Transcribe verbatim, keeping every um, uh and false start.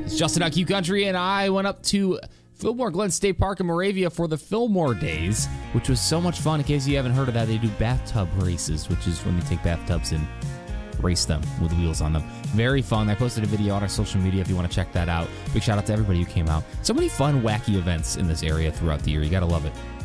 It's Justin on Q Country, and I went up to Fillmore Glen State Park in Moravia for the Fillmore Days, which was so much fun. In case you haven't heard of that, they do bathtub races, which is when you take bathtubs and race them with wheels on them. Very fun. I posted a video on our social media if you want to check that out. Big shout out to everybody who came out. So many fun, wacky events in this area throughout the year. You got to love it.